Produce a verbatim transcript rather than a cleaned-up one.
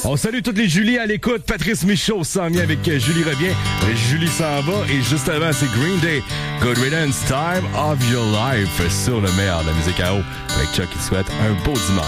On salue toutes les Julie à l'écoute. Patrice Michaud s'en vient avec Julie revient. Julie s'en va. Et juste avant, c'est Green Day. Good Riddance, Time of Your Life sur le meilleur de la musique à eau. Avec Chuck qui te souhaite un beau dimanche.